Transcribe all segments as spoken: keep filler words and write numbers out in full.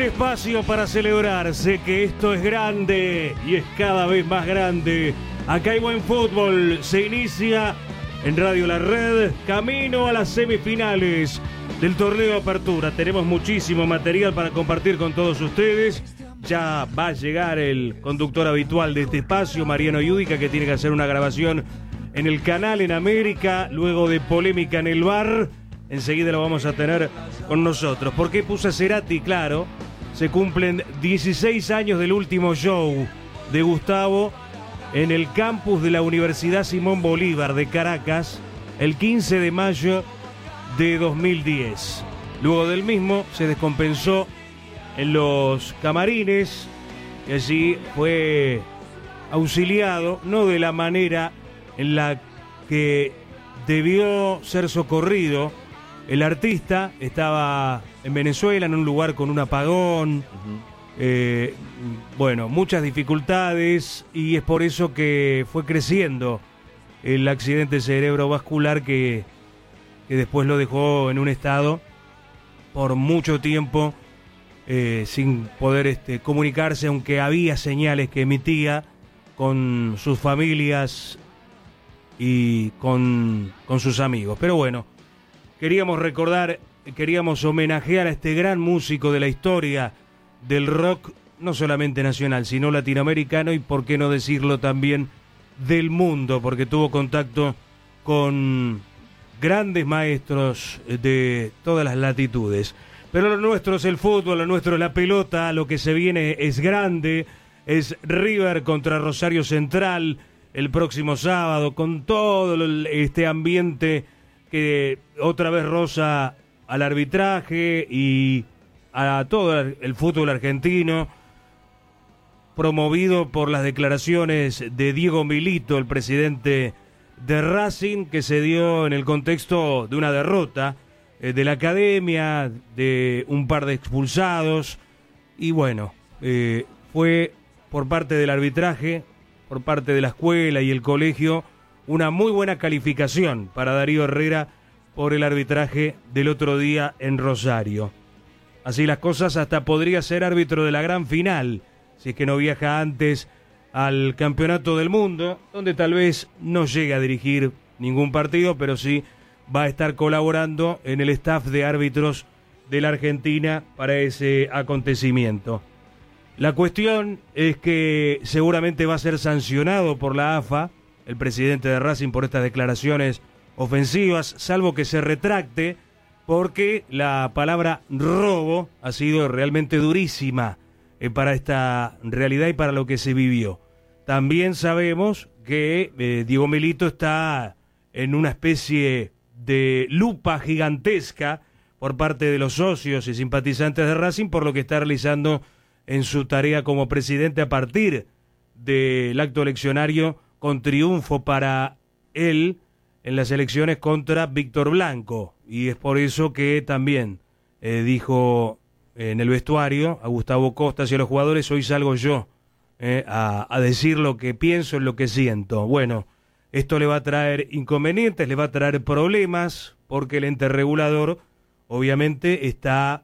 espacio para celebrarse, que esto es grande y es cada vez más grande. Acá hay buen fútbol, se inicia en Radio La Red, camino a las semifinales del torneo de apertura. Tenemos muchísimo material para compartir con todos ustedes. Ya va a llegar el conductor habitual de este espacio, Mariano Yudica, que tiene que hacer una grabación en el canal en América, luego de polémica en el bar. Enseguida lo vamos a tener con nosotros. ¿Por qué puse a Cerati? Claro, se cumplen dieciséis años del último show de Gustavo en el campus de la Universidad Simón Bolívar de Caracas, el quince de mayo de dos mil diez. Luego del mismo se descompensó en los camarines y allí fue auxiliado, no de la manera en la que debió ser socorrido. El artista estaba en Venezuela, en un lugar con un apagón, uh-huh. eh, bueno, muchas dificultades, y es por eso que fue creciendo el accidente cerebrovascular que, que después lo dejó en un estado por mucho tiempo eh, sin poder este, comunicarse, aunque había señales que emitía con sus familias y con, con sus amigos. Pero bueno, queríamos recordar, queríamos homenajear a este gran músico de la historia del rock, no solamente nacional, sino latinoamericano y, por qué no decirlo, también del mundo, porque tuvo contacto con grandes maestros de todas las latitudes. Pero lo nuestro es el fútbol, lo nuestro es la pelota, lo que se viene es grande, es River contra Rosario Central el próximo sábado, con todo este ambiente que otra vez roza al arbitraje y a todo el fútbol argentino, promovido por las declaraciones de Diego Milito, el presidente de Racing, que se dio en el contexto de una derrota eh, de la academia, de un par de expulsados, y bueno, eh, fue por parte del arbitraje, por parte de la escuela y el colegio, una muy buena calificación para Darío Herrera por el arbitraje del otro día en Rosario. Así las cosas, hasta podría ser árbitro de la gran final, si es que no viaja antes al Campeonato del Mundo, donde tal vez no llegue a dirigir ningún partido, pero sí va a estar colaborando en el staff de árbitros de la Argentina para ese acontecimiento. La cuestión es que seguramente va a ser sancionado por la A F A, el presidente de Racing, por estas declaraciones ofensivas, salvo que se retracte, porque la palabra robo ha sido realmente durísima eh, para esta realidad y para lo que se vivió. También sabemos que eh, Diego Milito está en una especie de lupa gigantesca por parte de los socios y simpatizantes de Racing por lo que está realizando en su tarea como presidente a partir del acto eleccionario, con triunfo para él en las elecciones contra Víctor Blanco, y es por eso que también eh, dijo en el vestuario a Gustavo Costas y a los jugadores: hoy salgo yo eh, a, a decir lo que pienso, lo que siento. Bueno, esto le va a traer inconvenientes, le va a traer problemas, porque el ente regulador obviamente está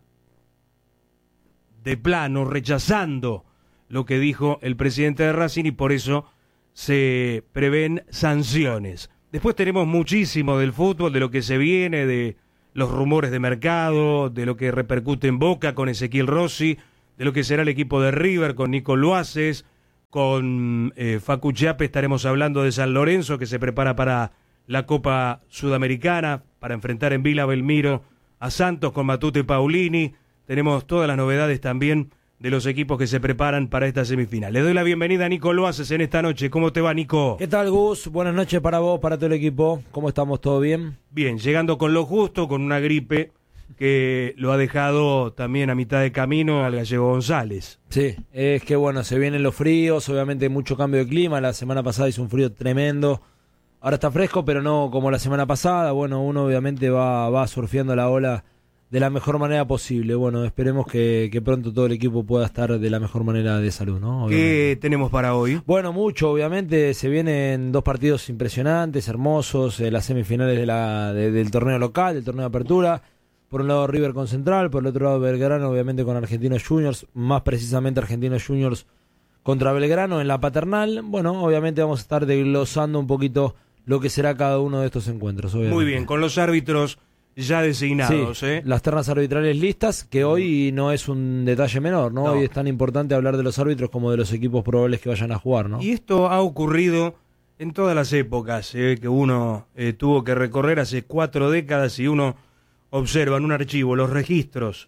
de plano rechazando lo que dijo el presidente de Racing, y por eso se prevén sanciones. Después tenemos muchísimo del fútbol, de lo que se viene, de los rumores de mercado, de lo que repercute en Boca con Ezequiel Rossi, de lo que será el equipo de River con Nico Loaces, con eh, Facu Chiape. Estaremos hablando de San Lorenzo, que se prepara para la Copa Sudamericana, para enfrentar en Vila Belmiro a Santos con Matute Paulini. Tenemos todas las novedades también de los equipos que se preparan para esta semifinal. Le doy la bienvenida a Nico Loaces en esta noche. ¿Cómo te va, Nico? ¿Qué tal, Gus? Buenas noches para vos, para todo el equipo. ¿Cómo estamos? ¿Todo bien? Bien, llegando con lo justo, con una gripe que lo ha dejado también a mitad de camino al Gallego González. Sí, es que bueno, se vienen los fríos, obviamente mucho cambio de clima. La semana pasada hizo un frío tremendo. Ahora está fresco, pero no como la semana pasada. Bueno, uno obviamente va, va surfeando la ola de la mejor manera posible. Bueno, esperemos que, que pronto todo el equipo pueda estar de la mejor manera de salud, ¿no? Obviamente. ¿Qué tenemos para hoy? Bueno, mucho, obviamente. Se vienen dos partidos impresionantes, hermosos, eh, las semifinales de la, de, del torneo local, del torneo de apertura. Por un lado River con Central, por el otro lado Belgrano obviamente con Argentinos Juniors, más precisamente Argentinos Juniors contra Belgrano en la Paternal. Bueno, obviamente vamos a estar desglosando un poquito lo que será cada uno de estos encuentros. Obviamente. Muy bien, con los árbitros ya designados. Sí, ¿eh? las ternas arbitrales listas, que hoy no es un detalle menor, ¿no? No. Hoy es tan importante hablar de los árbitros como de los equipos probables que vayan a jugar, ¿no? Y esto ha ocurrido en todas las épocas ¿eh? que uno eh, tuvo que recorrer hace cuatro décadas y uno observa en un archivo los registros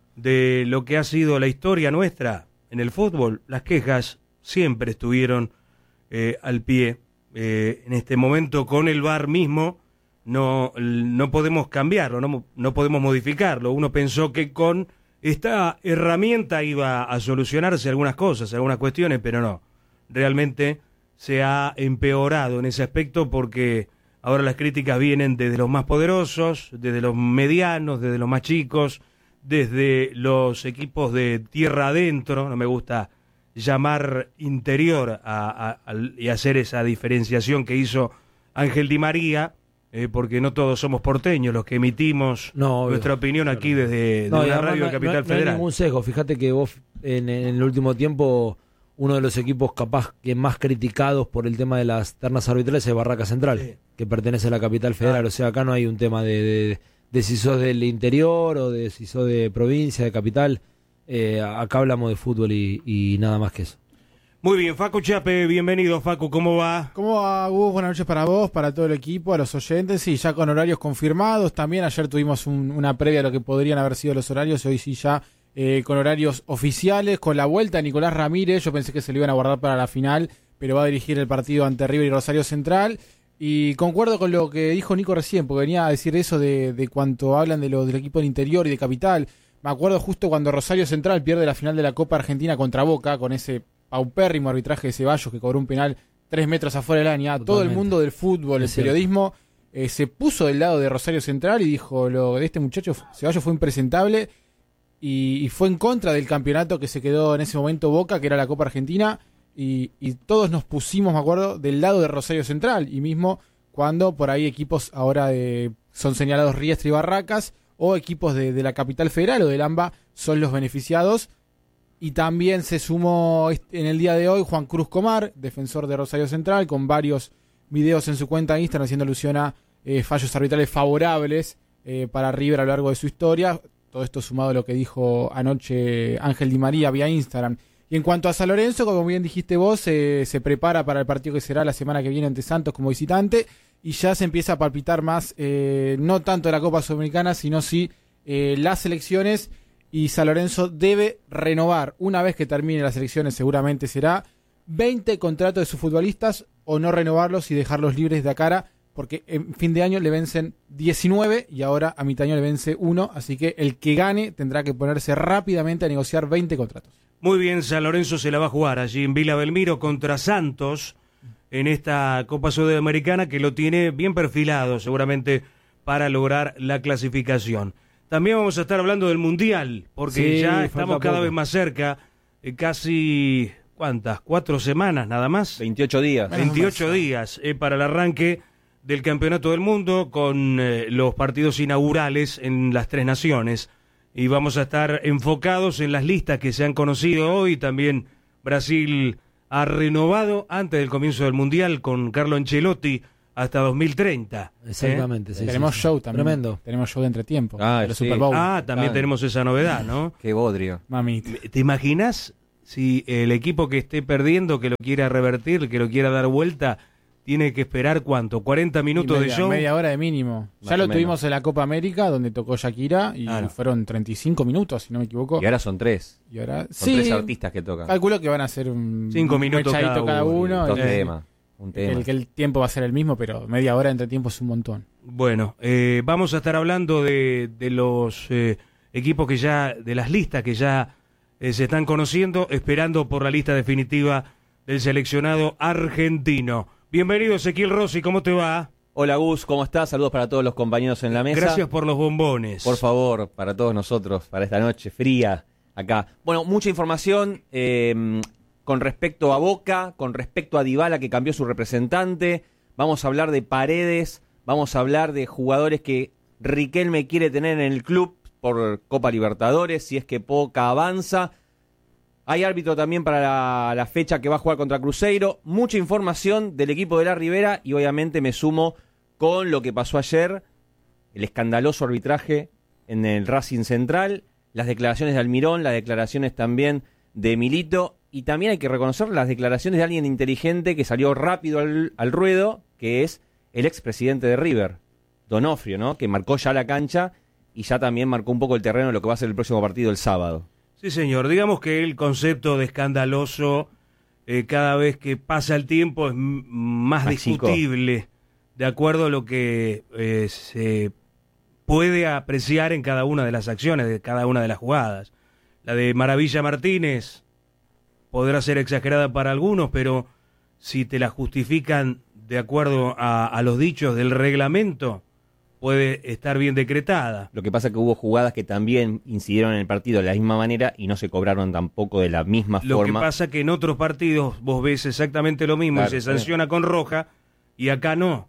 de lo que ha sido la historia nuestra en el fútbol. Las quejas siempre estuvieron eh, al pie. Eh, en este momento con el V A R mismo no, no podemos cambiarlo, no, no podemos modificarlo. Uno pensó que con esta herramienta iba a solucionarse algunas cosas, algunas cuestiones, pero no. Realmente se ha empeorado en ese aspecto porque ahora las críticas vienen desde los más poderosos, desde los medianos, desde los más chicos, desde los equipos de tierra adentro. No me gusta llamar interior a, a, a, y hacer esa diferenciación que hizo Ángel Di María, eh, porque no todos somos porteños los que emitimos no, nuestra opinión aquí desde no, de una radio radio no, de Capital no, Federal. No hay ningún sesgo. Fíjate que vos en, en el último tiempo uno de los equipos capaz que más criticados por el tema de las ternas arbitrales es Barraca Central, sí. que pertenece a la Capital Federal. Ah. O sea, acá no hay un tema de, de, de si sos del interior o de si sos de provincia, de capital. Eh, acá hablamos de fútbol y, y nada más que eso. Muy bien, Facu Chape, bienvenido, Facu, ¿cómo va? ¿Cómo va, Gus? Buenas noches para vos, para todo el equipo, a los oyentes, sí, ya con horarios confirmados, también ayer tuvimos un, una previa a lo que podrían haber sido los horarios, hoy sí ya eh, con horarios oficiales, con la vuelta de Nicolás Ramírez, yo pensé que se lo iban a guardar para la final, pero va a dirigir el partido ante River y Rosario Central, y concuerdo con lo que dijo Nico recién, porque venía a decir eso de, de cuanto hablan de lo del equipo del interior y de capital. Me acuerdo justo cuando Rosario Central pierde la final de la Copa Argentina contra Boca, con ese paupérrimo arbitraje de Ceballos que cobró un penal tres metros afuera del área. Totalmente. Todo el mundo del fútbol, es el periodismo, eh, se puso del lado de Rosario Central y dijo, lo de este muchacho Ceballos fue impresentable y, y fue en contra del campeonato que se quedó en ese momento Boca, que era la Copa Argentina, y, y todos nos pusimos, me acuerdo, del lado de Rosario Central, y mismo cuando por ahí equipos ahora de, son señalados Riestra y Barracas, o equipos de, de la Capital Federal o del AMBA son los beneficiados. Y también se sumó en el día de hoy Juan Cruz Comar, defensor de Rosario Central, con varios videos en su cuenta de Instagram haciendo alusión a eh, fallos arbitrales favorables eh, para River a lo largo de su historia. Todo esto sumado a lo que dijo anoche Ángel Di María vía Instagram. Y en cuanto a San Lorenzo, como bien dijiste vos, eh, se prepara para el partido que será la semana que viene ante Santos como visitante y ya se empieza a palpitar más, eh, no tanto la Copa Sudamericana, sino sí eh, las elecciones. Y San Lorenzo debe renovar, una vez que termine las elecciones seguramente será, veinte contratos de sus futbolistas o no renovarlos y dejarlos libres de a cara, porque en fin de año le vencen diecinueve y ahora a mitad de año le vence uno, así que el que gane tendrá que ponerse rápidamente a negociar veinte contratos. Muy bien, San Lorenzo se la va a jugar allí en Villa Belmiro contra Santos en esta Copa Sudamericana que lo tiene bien perfilado seguramente para lograr la clasificación. También vamos a estar hablando del Mundial, porque sí, ya estamos cada poco. vez más cerca, eh, casi, ¿cuántas? ¿Cuatro semanas nada más? veintiocho días. veintiocho días eh, para el arranque del Campeonato del Mundo con eh, los partidos inaugurales en las tres naciones. Y vamos a estar enfocados en las listas que se han conocido hoy. También Brasil ha renovado antes del comienzo del Mundial con Carlo Ancelotti hasta dos mil treinta. Exactamente. ¿Eh? Sí, tenemos sí, show sí. también. Tremendo. Tenemos show de entretiempo. Ah, de los sí. Super Bowl. Ah, también claro. tenemos esa novedad, ¿no? Qué bodrio. Mamita. ¿Te imaginas si el equipo que esté perdiendo, que lo quiera revertir, que lo quiera dar vuelta, tiene que esperar cuánto? ¿cuarenta minutos media, de show? Media hora de mínimo. Más ya lo menos. tuvimos en la Copa América, donde tocó Shakira, y Claro. fueron treinta y cinco minutos, si no me equivoco. Y ahora son tres. Y ahora Son sí, tres artistas que tocan. calculo que van a ser un Cinco un minutos mechadito cada cada uno. uno. Dos y- temas. Un tema. El que el tiempo va a ser el mismo, pero media hora entre tiempo es un montón. Bueno, eh, vamos a estar hablando de, de los eh, equipos que ya, de las listas que ya eh, se están conociendo, esperando por la lista definitiva del seleccionado argentino. Bienvenido, Ezequiel Rossi, ¿cómo te va? Hola Gus, ¿cómo estás? Saludos para todos los compañeros en la mesa. Gracias por los bombones. Por favor, para todos nosotros, para esta noche fría acá. Bueno, mucha información eh, con respecto a Boca, con respecto a Dybala que cambió su representante. Vamos a hablar de Paredes, vamos a hablar de jugadores que Riquelme quiere tener en el club por Copa Libertadores, si es que Boca avanza. Hay árbitro también para la, la fecha que va a jugar contra Cruzeiro. Mucha información del equipo de la Ribera y obviamente me sumo con lo que pasó ayer, el escandaloso arbitraje en el Racing Central, las declaraciones de Almirón, las declaraciones también de Milito, y también hay que reconocer las declaraciones de alguien inteligente que salió rápido al, al ruedo, que es el expresidente de River, Donofrio, ¿no? Que marcó ya la cancha y ya también marcó un poco el terreno de lo que va a ser el próximo partido el sábado. Sí, señor. Digamos que el concepto de escandaloso, eh, cada vez que pasa el tiempo, es m- más Más discutible, chico. De acuerdo a lo que eh, se puede apreciar en cada una de las acciones, de cada una de las jugadas. La de Maravilla Martínez podrá ser exagerada para algunos, pero si te la justifican de acuerdo a, a los dichos del reglamento, puede estar bien decretada. Lo que pasa es que hubo jugadas que también incidieron en el partido de la misma manera y no se cobraron tampoco de la misma Lo forma. Lo que pasa es que en otros partidos vos ves exactamente lo mismo, claro, y se sanciona, sí, con roja, y acá no.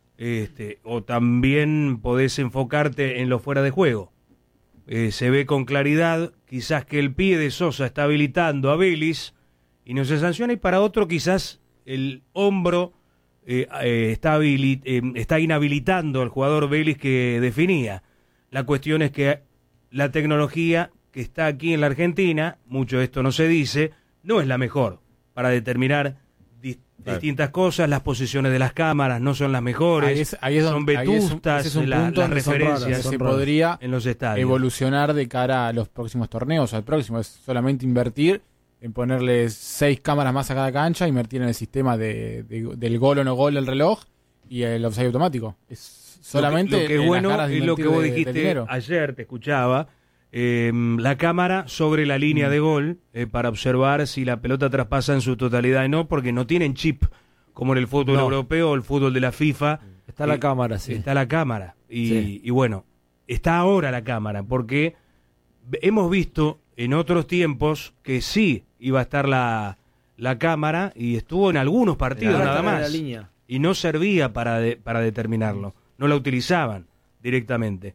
Este, o también podés enfocarte en lo fuera de juego. Eh, se ve con claridad quizás que el pie de Sosa está habilitando a Vélez y no se sanciona, y para otro quizás el hombro eh, eh, está, habilit eh, está inhabilitando al jugador Vélez que definía. La cuestión es que la tecnología que está aquí en la Argentina, mucho de esto no se dice, no es la mejor para determinar di claro. distintas cosas. Las posiciones de las cámaras no son las mejores, ahí es, ahí es donde, son vetustas es un, es un la, las referencias raras, se podría en los estadios. Evolucionar de cara a los próximos torneos, al próximo es solamente invertir en ponerle seis cámaras más a cada cancha, invertir en el sistema de, de, del gol o no gol del reloj y el offside automático. Es solamente lo que, lo que es bueno es lo que vos de, dijiste ayer, te escuchaba, eh, la cámara sobre la línea mm. de gol eh, para observar si la pelota traspasa en su totalidad o no, porque no tienen chip como en el fútbol no. europeo o el fútbol de la FIFA. Está eh, la cámara, sí. Está la cámara. Y, sí. y bueno, está ahora la cámara, porque hemos visto en otros tiempos que sí iba a estar la, la cámara y estuvo en algunos partidos la nada más. La línea. Y no servía para, de, para determinarlo. No la utilizaban directamente.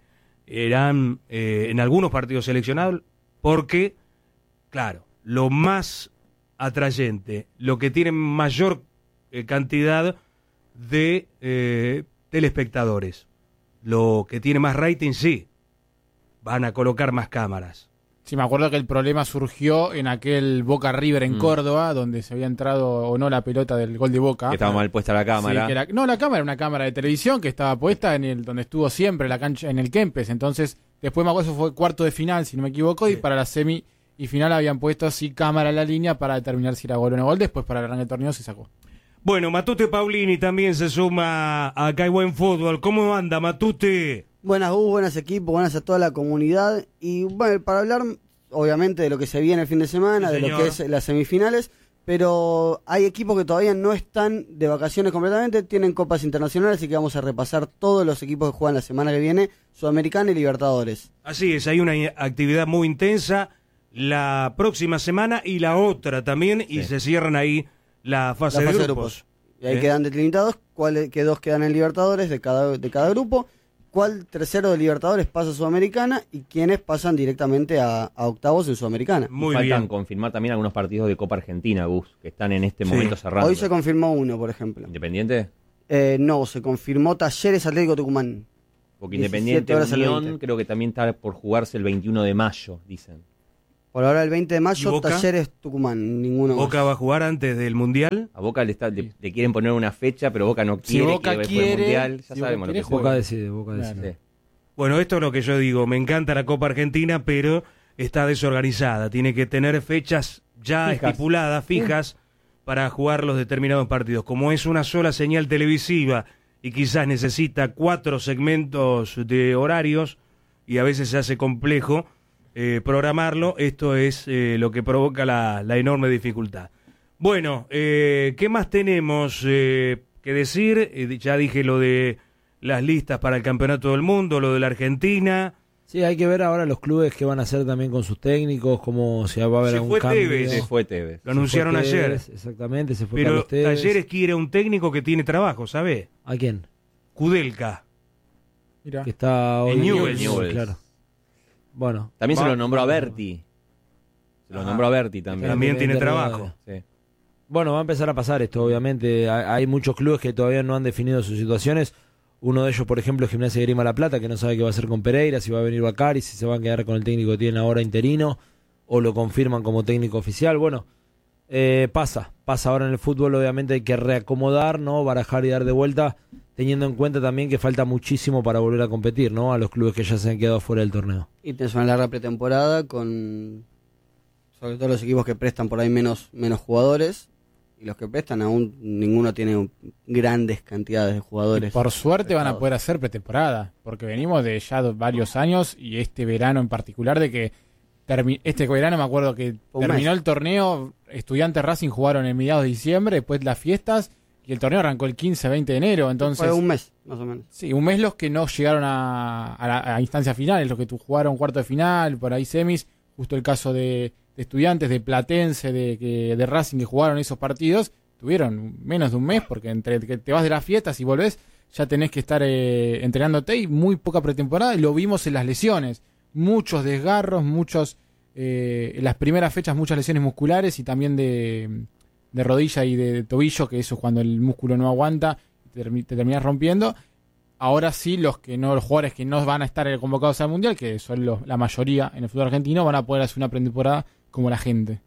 Eran eh, en algunos partidos seleccionados porque, claro, lo más atrayente, lo que tiene mayor eh, cantidad de eh, telespectadores, lo que tiene más rating, sí, van a colocar más cámaras. Sí, me acuerdo que el problema surgió en aquel Boca River en mm. Córdoba, donde se había entrado o no la pelota del gol de Boca. Que estaba mal puesta la cámara. Sí, que la, no, la cámara era una cámara de televisión que estaba puesta en el donde estuvo siempre, la cancha, en el Kempes. Entonces, después me acuerdo, eso fue cuarto de final, si no me equivoco, sí. Y para la semi y final habían puesto así cámara en la línea para determinar si era gol o no gol. Después, para el arranque del torneo, se sacó. Bueno, Matute Paulini también se suma a Acá hay Buen Fútbol. ¿Cómo anda, Matute? Buenas, Hugo, buenas equipos, buenas a toda la comunidad. Y bueno, para hablar obviamente de lo que se viene el fin de semana, sí, de lo que es las semifinales, pero hay equipos que todavía no están de vacaciones completamente, tienen copas internacionales, así que vamos a repasar todos los equipos que juegan la semana que viene, Sudamericana y Libertadores. Así es, hay una actividad muy intensa la próxima semana y la otra también, sí. Y se cierran ahí la fase, la fase de, grupos. de grupos. Y ahí ¿Eh? quedan delimitados cuáles que dos quedan en Libertadores de cada, de cada grupo, cuál tercero de Libertadores pasa a Sudamericana y quiénes pasan directamente a, a octavos en Sudamericana. Muy Faltan bien. confirmar también algunos partidos de Copa Argentina, Gus, que están en este sí. momento cerrando. Hoy se confirmó uno, por ejemplo. ¿Independiente? Eh, no, se confirmó Talleres Atlético Tucumán. Porque Independiente Unión creo que también está por jugarse el veintiuno de mayo, dicen. Por ahora el veinte de mayo, Talleres Tucumán, ninguno ¿Boca más. va a jugar antes del Mundial? A Boca le, está, le, le quieren poner una fecha, pero Boca no quiere si Boca que quiere, el Mundial. Ya si sabemos Boca lo que Boca decide, Boca decide. Claro. Bueno, esto es lo que yo digo. Me encanta la Copa Argentina, pero está desorganizada. Tiene que tener fechas ya fijas. estipuladas, fijas, sí. para jugar los determinados partidos. Como es una sola señal televisiva y quizás necesita cuatro segmentos de horarios y a veces se hace complejo eh, programarlo, esto es eh, lo que provoca la, la enorme dificultad. Bueno, eh, ¿qué más tenemos eh, que decir? Eh, ya dije lo de las listas para el Campeonato del Mundo, lo de la Argentina. Sí, hay que ver ahora los clubes que van a hacer también con sus técnicos, cómo se va a haber se algún fue cambio. Tevez. Se fue Tevez. Lo anunciaron Tevez, ayer. Exactamente, se fue Pero Carlos Tevez. Talleres quiere un técnico que tiene trabajo, ¿sabe? ¿A quién? Kudelka. Mirá. que está hoy En en Newell's. Newell's, claro. Bueno, También va- se lo nombró a va- Berti. Se lo Ah. nombró a Berti también. También tiene Independiente trabajo. Rivadavia. Sí. Bueno, va a empezar a pasar esto, obviamente. Hay, hay muchos clubes que todavía no han definido sus situaciones. Uno de ellos, por ejemplo, es Gimnasia de Grima La Plata, que no sabe qué va a hacer con Pereira, si va a venir Bacari, si se van a quedar con el técnico que tienen ahora interino, o lo confirman como técnico oficial. Bueno, eh, pasa, pasa ahora en el fútbol, obviamente hay que reacomodar, ¿no? Barajar y dar de vuelta, teniendo en cuenta también que falta muchísimo para volver a competir, ¿no? A los clubes que ya se han quedado fuera del torneo. Y tenés una larga pretemporada con, sobre todo los equipos que prestan por ahí menos, menos jugadores. Y los que prestan aún ninguno tiene un- grandes cantidades de Y jugadores. por suerte van a prestados. poder hacer pretemporada, porque venimos de ya do- varios años y este verano en particular de que termi- este verano me acuerdo que Un terminó mes. el torneo, Estudiantes Racing jugaron en mediados de diciembre, después las fiestas y el torneo arrancó el quince veinte de enero, entonces Fue un mes, más o menos. sí, un mes los que no llegaron a, a, la- a instancias finales, los que tu- jugaron cuarto de final, por ahí semis, justo el caso de, de Estudiantes, de Platense, de, que, de Racing que jugaron esos partidos, tuvieron menos de un mes porque entre que te vas de las fiestas y volvés ya tenés que estar eh, entrenándote y muy poca pretemporada y lo vimos en las lesiones, muchos desgarros, muchos eh, en las primeras fechas muchas lesiones musculares y también de, de rodilla y de, tobillo, que eso es cuando el músculo no aguanta te, termi- te terminas rompiendo. Ahora sí, los que no, los jugadores que no van a estar convocados al mundial, que son los, la mayoría en el fútbol argentino, van a poder hacer una pretemporada como la gente.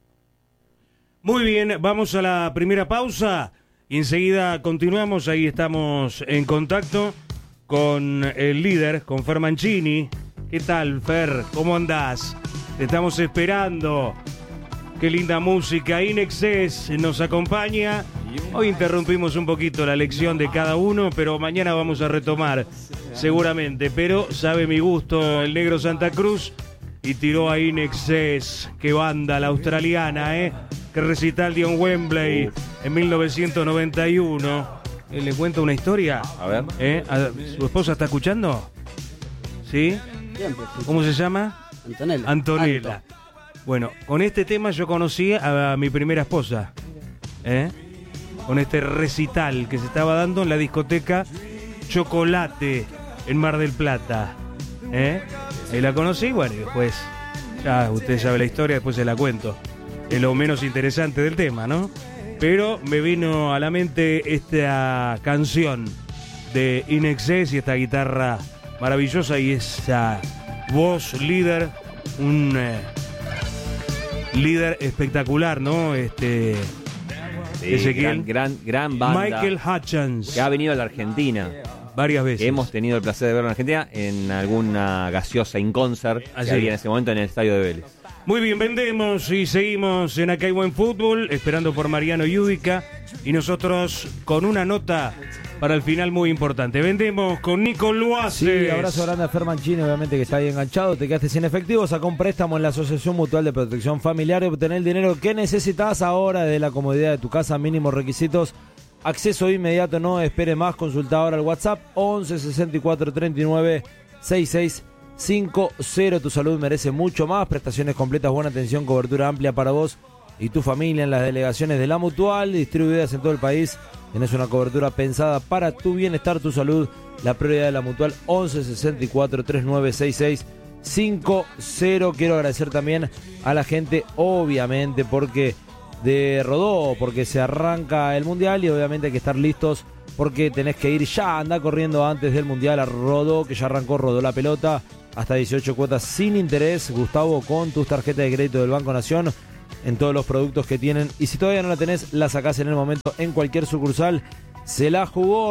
Muy bien, vamos a la primera pausa y enseguida continuamos. Ahí estamos en contacto con el líder, con Fer Mancini. ¿Qué tal, Fer? ¿Cómo andás? Te estamos esperando. Qué linda música. Inexcess nos acompaña. Hoy interrumpimos un poquito la lección de cada uno, pero mañana vamos a retomar seguramente. Pero sabe mi gusto el negro Santa Cruz y tiró a Inexcess. Qué banda la australiana, ¿eh? Que recital dio en Wembley en mil novecientos noventa y uno. Eh, ¿Le cuento una historia? A ver. ¿Eh? ¿A- ¿Su esposa está escuchando? ¿Sí? Siempre. ¿Cómo se llama? Antonella. Antonella. Anto. Bueno, con este tema yo conocí a, mi primera esposa. ¿Eh? Con este recital que se estaba dando en la discoteca Chocolate en Mar del Plata. ¿Eh? Ahí la conocí, bueno, y después, ya usted sabe la historia, después se la cuento. Es lo menos interesante del tema, ¿no? Pero me vino a la mente esta canción de Inexcess y esta guitarra maravillosa y esa voz líder, un eh, líder espectacular, ¿no? Este Sí, Ezequiel. gran, gran, gran banda Michael Hutchins, que ha venido a la Argentina. varias veces. Que hemos tenido el placer de verlo en Argentina en alguna gaseosa in concert Así que había es. en ese momento en el estadio de Vélez. Muy bien, vendemos y seguimos en Acá hay Buen Fútbol, esperando por Mariano Yudica y nosotros con una nota para el final muy importante. Vendemos con Nico Luaces. Sí, abrazo grande a Fer Mancini, obviamente que está ahí enganchado. Te quedaste sin efectivo, sacá un préstamo en la Asociación Mutual de Protección Familiar y obtener el dinero que necesitas ahora de la comodidad de tu casa. Mínimos requisitos, acceso inmediato, no esperes más. Consulta ahora al WhatsApp once sesenta y cuatro treinta y nueve sesenta y seis cincuenta. Tu salud merece mucho más. Prestaciones completas, buena atención, cobertura amplia para vos y tu familia en las delegaciones de la Mutual, distribuidas en todo el país. Tenés una cobertura pensada para tu bienestar, tu salud. La prioridad de la Mutual, once sesenta y cuatro treinta y nueve sesenta y seis cincuenta. Quiero agradecer también a la gente, obviamente, porque de Rodó, porque se arranca el Mundial y obviamente hay que estar listos porque tenés que ir ya, anda corriendo antes del Mundial a Rodó, que ya arrancó Rodó la pelota, hasta dieciocho cuotas sin interés, Gustavo, con tus tarjetas de crédito del Banco Nación, en todos los productos que tienen. Y si todavía no la tenés, la sacás en el momento en cualquier sucursal. Se la jugó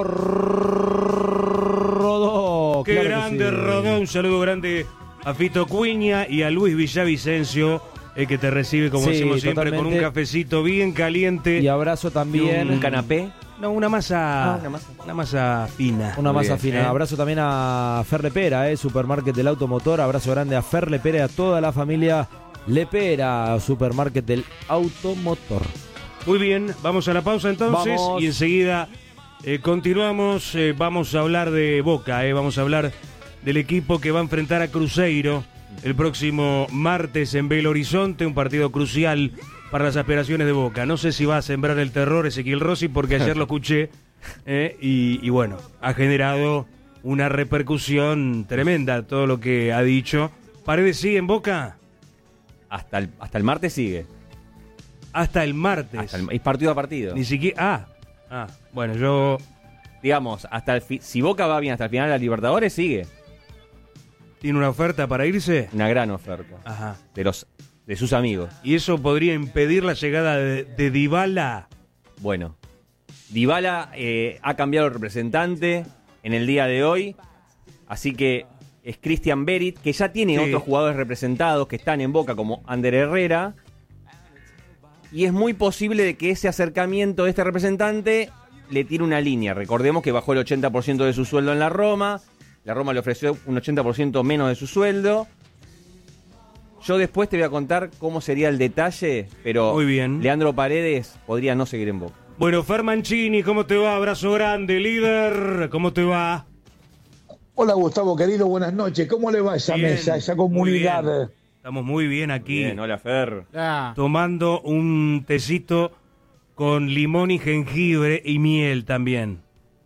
Rodó. Qué Claro que grande sí. Rodó, un saludo grande a Fito Cuña y a Luis Villavicencio, el que te recibe como Sí, decimos siempre con un totalmente. cafecito bien caliente. Y abrazo también. Un canapé. No, una masa, Ah, una masa. una masa fina. Una Muy masa bien, fina. ¿eh? Abrazo también a Fer Lepera, eh, Supermarket del Automotor. Abrazo grande a Fer Lepera y a toda la familia Lepera, Supermarket del Automotor. Muy bien, vamos a la pausa entonces Vamos. y enseguida eh, continuamos. Eh, vamos a hablar de Boca, eh, vamos a hablar del equipo que va a enfrentar a Cruzeiro el próximo martes en Belo Horizonte, un partido crucial para las aspiraciones de Boca. No sé si va a sembrar el terror Ezequiel Rossi porque ayer lo escuché eh, y, y bueno, ha generado una repercusión tremenda todo lo que ha dicho. ¿Paredes sigue en Boca? Hasta el, hasta el martes sigue. Hasta el martes. Hasta el, es partido a partido. Ni siquiera... Ah, ah bueno, yo... Digamos, hasta el fi, si Boca va bien hasta el final de la Libertadores, sigue. ¿Tiene una oferta para irse? Una gran oferta. Ajá. De los de sus amigos. ¿Y eso podría impedir la llegada de, de Dybala? Bueno, Dybala eh, ha cambiado el representante en el día de hoy, así que es Christian Berit, que ya tiene sí. otros jugadores representados que están en Boca, como Ander Herrera, y es muy posible de que ese acercamiento de este representante le tire una línea. Recordemos que bajó el ochenta por ciento de su sueldo en la Roma, la Roma le ofreció un ochenta por ciento menos de su sueldo. Yo después te voy a contar cómo sería el detalle, pero muy bien. Leandro Paredes podría no seguir en Boca. Bueno, Fer Mancini, ¿cómo te va? Abrazo grande, líder. ¿Cómo te va? Hola, Gustavo, querido, buenas noches. ¿Cómo le va esa bien, mesa, esa comunidad? Muy bien. Estamos muy bien aquí. Bien, hola, Fer. Ah. Tomando un tecito con limón y jengibre y miel también.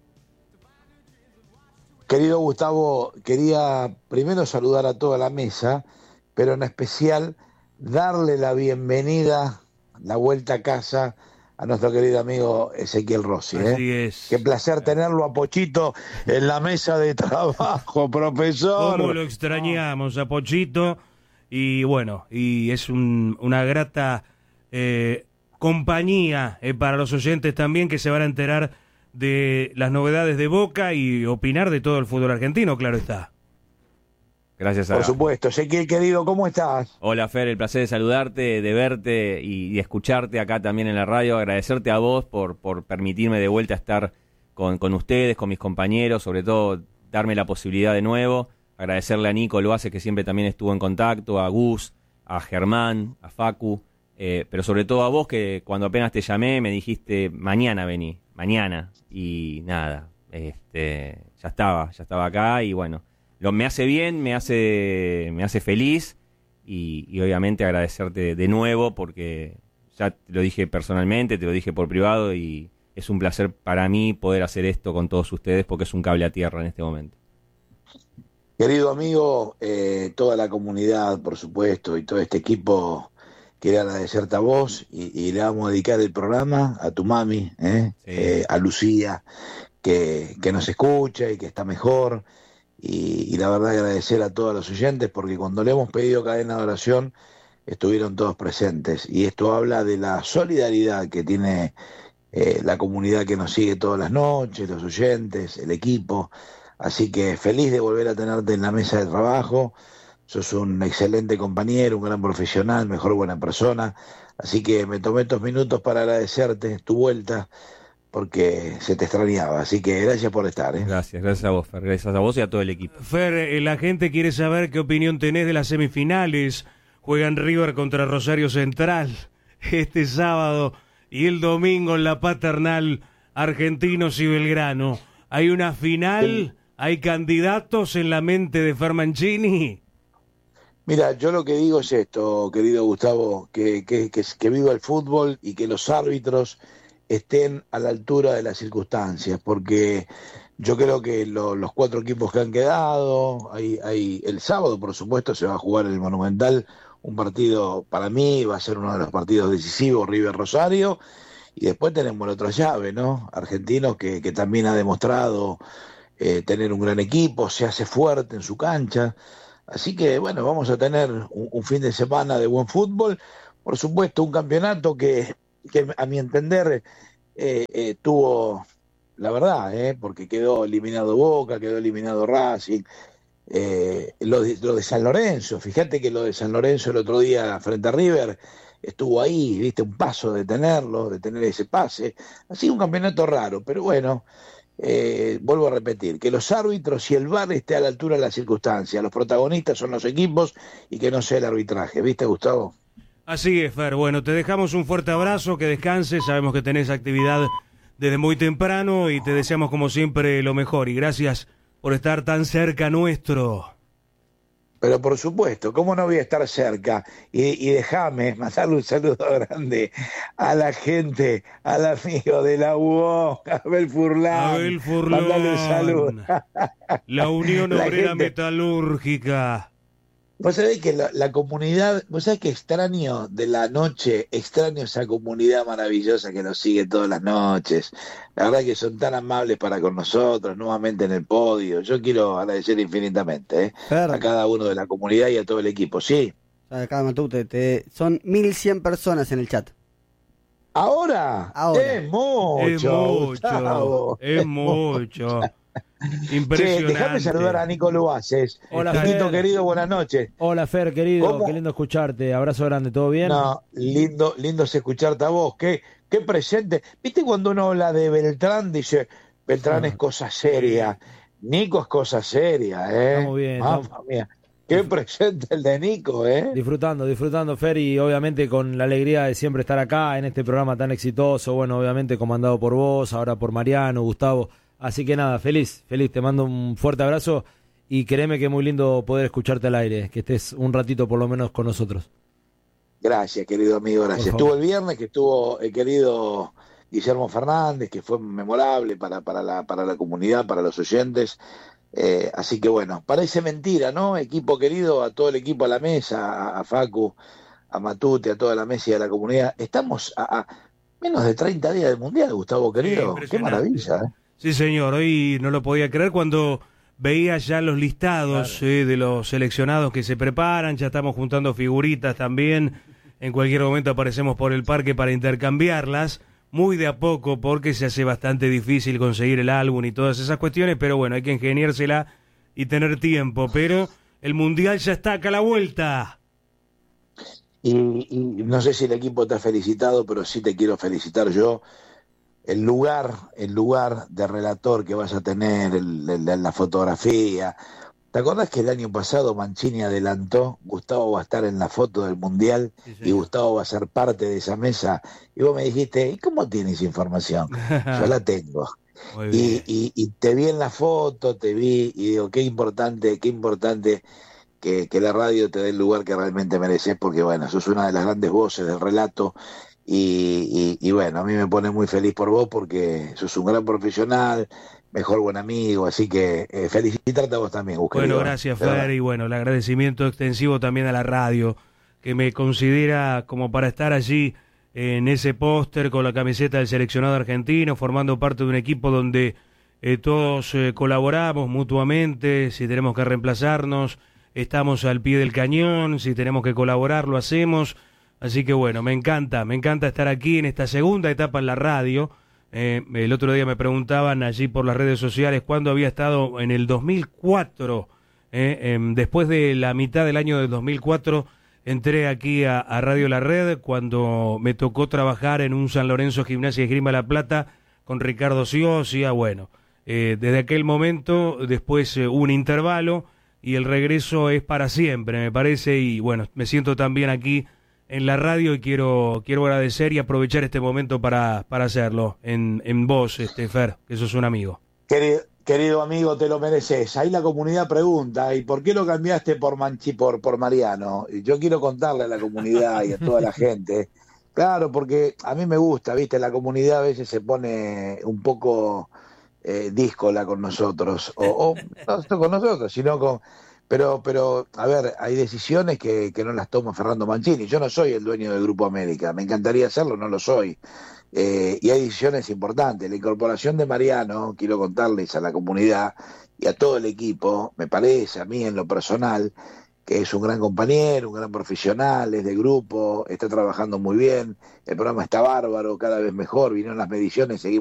Querido Gustavo, quería primero saludar a toda la mesa, pero en especial darle la bienvenida, la vuelta a casa a nuestro querido amigo Ezequiel Rossi. ¿eh? Así es. Qué placer tenerlo a Pochito en la mesa de trabajo, profesor. Cómo lo extrañamos a Pochito. Y bueno, y es un, una grata eh, compañía eh, para los oyentes también, que se van a enterar de las novedades de Boca y opinar de todo el fútbol argentino, claro está. Gracias a... Por supuesto. Ezequiel, querido, ¿cómo estás? Hola, Fer, el placer de saludarte, de verte y de escucharte acá también en la radio. Agradecerte a vos por, por permitirme de vuelta estar con, con ustedes, con mis compañeros, sobre todo darme la posibilidad de nuevo. Agradecerle a Nico Loace, que siempre también estuvo en contacto, a Gus, a Germán, a Facu, eh, pero sobre todo a vos, que cuando apenas te llamé me dijiste, mañana vení, mañana, y nada, este, ya estaba, ya estaba acá, y bueno, lo, me hace bien, me hace, me hace feliz, y, y obviamente agradecerte de nuevo, porque ya te lo dije personalmente, te lo dije por privado, y es un placer para mí poder hacer esto con todos ustedes, porque es un cable a tierra en este momento. Querido amigo, eh, toda la comunidad, por supuesto, y todo este equipo, quería agradecerte a vos y, y le vamos a dedicar el programa a tu mami, ¿eh? Sí. Eh, a Lucía, que, que nos escucha y que está mejor. Y, y la verdad agradecer a todos los oyentes, porque cuando le hemos pedido cadena de oración, estuvieron todos presentes. Y esto habla de la solidaridad que tiene eh, la comunidad que nos sigue todas las noches, los oyentes, el equipo. Así que feliz de volver a tenerte en la mesa de trabajo. Sos un excelente compañero, un gran profesional, mejor buena persona. Así que me tomé estos minutos para agradecerte tu vuelta, porque se te extrañaba. Así que gracias por estar. ¿eh? Gracias, gracias a vos, Fer. Gracias a vos y a todo el equipo. Fer, eh, la gente quiere saber qué opinión tenés de las semifinales. Juegan River contra Rosario Central este sábado y el domingo en la Paternal, Argentinos y Belgrano. ¿Hay una final? ¿Hay candidatos en la mente de Fer Mancini? Mira, yo lo que digo es esto, querido Gustavo, que, que, que, que viva el fútbol y que los árbitros estén a la altura de las circunstancias, porque yo creo que lo, los cuatro equipos que han quedado, hay, hay, el sábado por supuesto se va a jugar en el Monumental, un partido para mí va a ser uno de los partidos decisivos, River Rosario, y después tenemos la otra llave, ¿no? Argentinos que, que también ha demostrado eh, tener un gran equipo, se hace fuerte en su cancha. Así que, bueno, vamos a tener un, un fin de semana de buen fútbol. Por supuesto, un campeonato que, que a mi entender, eh, eh, tuvo, la verdad, eh, porque quedó eliminado Boca, quedó eliminado Racing, eh, lo, de, lo de San Lorenzo. Fíjate que lo de San Lorenzo el otro día frente a River estuvo ahí, viste, un paso de tenerlo, de tener ese pase. Así un campeonato raro, pero bueno... Eh, vuelvo a repetir, que los árbitros y el V A R esté a la altura de las circunstancias, los protagonistas son los equipos y que no sea el arbitraje, ¿viste, Gustavo? Así es, Fer, bueno, te dejamos un fuerte abrazo, que descanses, sabemos que tenés actividad desde muy temprano y te deseamos como siempre lo mejor y gracias por estar tan cerca nuestro. Pero por supuesto, ¿cómo no voy a estar cerca? Y, y déjame mandarle un saludo grande a la gente, al amigo de la U O, Abel Furlan. Abel Furlan. Mandarle un saludo. La Unión La Obrera gente- Metalúrgica. Vos sabés que la, la comunidad, vos sabés que extraño de la noche, extraño esa comunidad maravillosa que nos sigue todas las noches. La verdad que son tan amables para con nosotros, nuevamente en el podio. Yo quiero agradecer infinitamente ¿eh? Fer, a cada uno de la comunidad y a todo el equipo. Sí. acá Matute, te, son mil cien personas en el chat. Ahora, Ahora. es mucho, Es mucho, Gustavo. es mucho. Che, Impresionante. déjame saludar a Nico Luaces. Hola, Niquito Fer. querido, buenas noches. Hola Fer, querido, ¿Cómo? qué lindo escucharte. Abrazo grande, ¿todo bien? No, lindo, lindo es escucharte a vos. Qué, qué presente. ¿Viste cuando uno habla de Beltrán? Dice, Beltrán Ah. es cosa seria. Nico es cosa seria, ¿eh? Estamos bien, Mamma estamos- mía. Qué presente el de Nico, ¿eh? Disfrutando, disfrutando, Fer, y obviamente con la alegría de siempre estar acá en este programa tan exitoso, bueno, obviamente comandado por vos, ahora por Mariano, Gustavo, así que nada, feliz, feliz, te mando un fuerte abrazo y créeme que es muy lindo poder escucharte al aire, que estés un ratito por lo menos con nosotros. Gracias, querido amigo, gracias. Por favor. Estuvo el viernes que estuvo el querido Guillermo Fernández, que fue memorable para, para, la, para la comunidad, para los oyentes. Eh, así que bueno, parece mentira, ¿no? Equipo querido, a todo el equipo a la mesa, a, a Facu, a Matute, a toda la mesa y a la comunidad. Estamos a, a menos de treinta días del Mundial, Gustavo querido. Qué impresionante. maravilla, ¿eh? Sí, señor. Hoy no lo podía creer cuando veía ya los listados eh, de los seleccionados que se preparan. Ya estamos juntando figuritas también. En cualquier momento aparecemos por el parque para intercambiarlas. Muy de a poco porque se hace bastante difícil conseguir el álbum y todas esas cuestiones. Pero bueno, hay que ingeniársela y tener tiempo. Pero el Mundial ya está acá a la vuelta. Y, y no sé si el equipo te ha felicitado, pero sí te quiero felicitar yo. El lugar, el lugar de relator que vas a tener, el, el- la fotografía. ¿Te acordás que el año pasado Mancini adelantó? Gustavo va a estar en la foto del Mundial Sí, y señor. Gustavo va a ser parte de esa mesa. Y vos me dijiste, ¿y cómo tienes información? Yo la tengo. Muy Y, bien. y, y te vi en la foto, te vi y digo, qué importante, qué importante que, que la radio te dé el lugar que realmente mereces, porque bueno, sos una de las grandes voces del relato y, y, y bueno, a mí me pone muy feliz por vos porque sos un gran profesional, mejor buen amigo, así que eh, felicitarte a vos también, Gus, Bueno, querido. gracias, De verdad. Fer, y bueno, el agradecimiento extensivo también a la radio, que me considera como para estar allí en ese póster con la camiseta del seleccionado argentino, formando parte de un equipo donde eh, todos eh, colaboramos mutuamente, si tenemos que reemplazarnos, estamos al pie del cañón, si tenemos que colaborar, lo hacemos, así que bueno, me encanta, me encanta estar aquí en esta segunda etapa en la radio. Eh, el otro día me preguntaban allí por las redes sociales cuándo había estado en el dos mil cuatro. Eh, em, después de la mitad del año del dos mil cuatro entré aquí a, a Radio La Red cuando me tocó trabajar en un San Lorenzo Gimnasia y Esgrima La Plata con Ricardo Siosia. Bueno, eh, desde aquel momento después eh, un intervalo y el regreso es para siempre, me parece. Y bueno, me siento también aquí en la radio y quiero quiero agradecer y aprovechar este momento para, para hacerlo en, en vos, este Fer, que sos un amigo. Querido, querido amigo, te lo mereces. Ahí la comunidad pregunta, ¿y por qué lo cambiaste por Manchi, por, por Mariano? Y yo quiero contarle a la comunidad y a toda la gente. Claro, porque a mí me gusta, ¿viste? La comunidad a veces se pone un poco eh, díscola con nosotros. O, o no solo con nosotros, sino con... Pero, pero, a ver, hay decisiones que, que no las toma Fernando Mancini. Yo no soy el dueño del Grupo América. Me encantaría hacerlo, no lo soy. Eh, y hay decisiones importantes. La incorporación de Mariano, quiero contarles a la comunidad y a todo el equipo, me parece a mí en lo personal, que es un gran compañero, un gran profesional, es de grupo, está trabajando muy bien, el programa está bárbaro, cada vez mejor, vinieron las mediciones, seguimos